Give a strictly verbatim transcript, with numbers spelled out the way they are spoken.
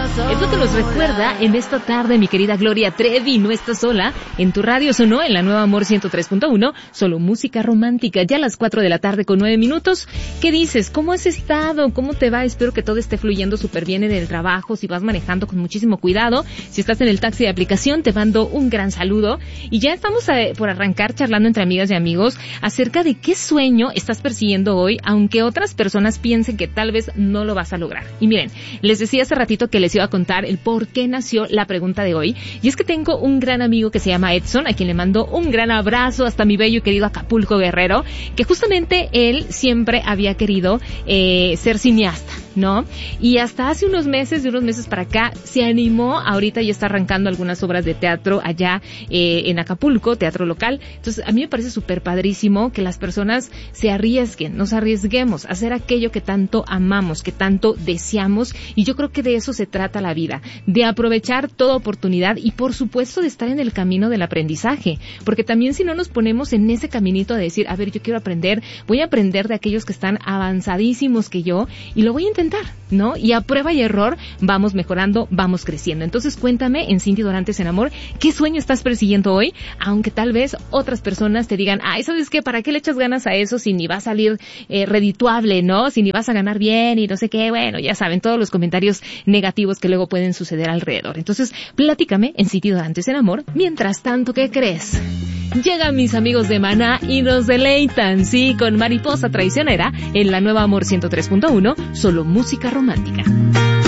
Es lo que nos recuerda en esta tarde mi querida Gloria Trevi. No estás sola, en tu radio sonó en la Nueva Amor ciento tres punto uno, solo música romántica, ya a las cuatro de la tarde con nueve minutos. ¿Qué dices? ¿Cómo has estado? ¿Cómo te va? Espero que todo esté fluyendo súper bien en el trabajo, si vas manejando con muchísimo cuidado, si estás en el taxi de aplicación, te mando un gran saludo. Y ya estamos a, por arrancar charlando entre amigas y amigos acerca de qué sueño estás persiguiendo hoy, aunque otras personas piensen que tal vez no lo vas a lograr. Y miren, les decía hace ratito que les iba a contar el por qué nació la pregunta de hoy, y es que tengo un gran amigo que se llama Edson, a quien le mando un gran abrazo hasta mi bello y querido Acapulco Guerrero, que justamente él siempre había querido eh, ser cineasta, ¿no? Y hasta hace unos meses, de unos meses para acá, se animó, ahorita ya está arrancando algunas obras de teatro allá eh, en Acapulco, teatro local. Entonces, a mí me parece súper padrísimo que las personas se arriesguen, nos arriesguemos a hacer aquello que tanto amamos, que tanto deseamos, y yo creo que de eso se trata la vida, de aprovechar toda oportunidad y por supuesto de estar en el camino del aprendizaje, porque también si no nos ponemos en ese caminito de decir, a ver, yo quiero aprender, voy a aprender de aquellos que están avanzadísimos que yo y lo voy a intentar, ¿no? Y a prueba y error vamos mejorando, vamos creciendo. Entonces cuéntame en Cindy Dorantes en Amor, ¿qué sueño estás persiguiendo hoy? Aunque tal vez otras personas te digan, ay, ¿sabes qué? ¿Para qué le echas ganas a eso si ni va a salir eh, redituable, ¿no? Si ni vas a ganar bien y no sé qué, bueno, ya saben, todos los comentarios negativos que luego pueden suceder alrededor. Entonces, platícame en Sitio Antes en Amor. Mientras tanto, ¿qué crees? Llegan mis amigos de Maná y nos deleitan, sí, con Mariposa Traicionera en la Nueva Amor ciento tres punto uno, solo música romántica.